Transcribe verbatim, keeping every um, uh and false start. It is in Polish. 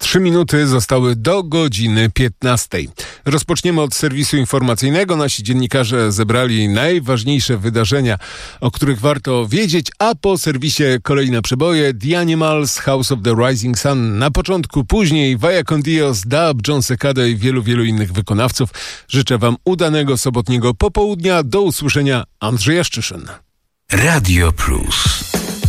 Trzy minuty zostały do godziny piętnastej. Rozpoczniemy od serwisu informacyjnego. Nasi dziennikarze zebrali najważniejsze wydarzenia, o których warto wiedzieć, a po serwisie kolejne przeboje. The Animals, House of the Rising Sun na początku, później Vaya con Dios, Dub, John Secada i wielu, wielu innych wykonawców. Życzę Wam udanego sobotniego popołudnia. Do usłyszenia. Andrzej Jaszczyszyn. Radio Plus.